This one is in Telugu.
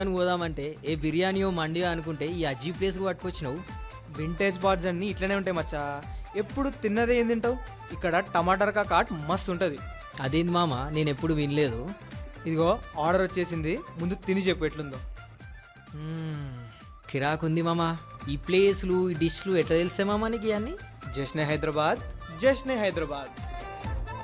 అని పోదామంటే ఏ బిర్యానీయో మండియో అనుకుంటే ఈ అజీ ప్లేస్కి పట్టుకొచ్చినావు. వింటేజ్ బార్స్ అన్నీ ఇట్లనే ఉంటాయి మచ్చా. ఎప్పుడు తిన్నదే ఏం తింటావు? ఇక్కడ టమాటర్ కాట్ మస్తు ఉంటుంది. అదేంది మామ, నేను ఎప్పుడు వినలేదు. ఇదిగో ఆర్డర్ వచ్చేసింది, ముందు తిని చెప్పు ఎట్లుందో. కిరాకుంది మామ. ఈ ప్లేస్లు ఈ డిష్లు ఎట్లా తెలిసే మామ నీకు ఇవన్నీ? జశ్నే హైదరాబాద్, జశ్నే హైదరాబాద్.